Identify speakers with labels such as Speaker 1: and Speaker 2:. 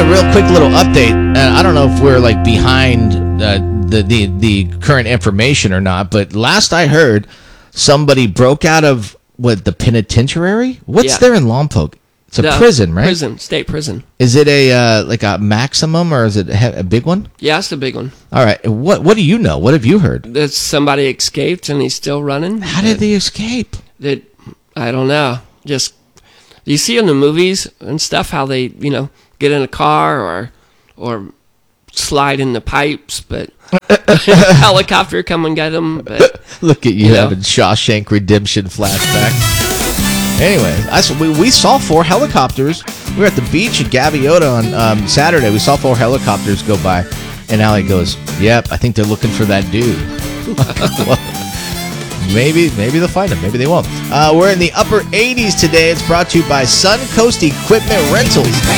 Speaker 1: a real quick little update. I don't know if we're like behind the current information or not, but last I heard, somebody broke out of the penitentiary. What's there in Lompoc? It's a prison, right?
Speaker 2: State prison.
Speaker 1: Is it a like a maximum, or is it a big one?
Speaker 2: Yeah, it's a big one.
Speaker 1: All right. What do you know? What have you heard?
Speaker 2: That somebody escaped and he's still running.
Speaker 1: How did they escape?
Speaker 2: I don't know. Just you see in the movies and stuff how they get in a car or slide in the pipes, but helicopter come and get them. But,
Speaker 1: look at you having Shawshank Redemption flashbacks. Anyway, we saw 4 helicopters. We were at the beach at Gaviota on Saturday. We saw 4 helicopters go by, and Allie goes, "Yep, I think they're looking for that dude." Well, maybe they'll find him. Maybe they won't. We're in the upper 80s today. It's brought to you by Suncoast Equipment Rentals.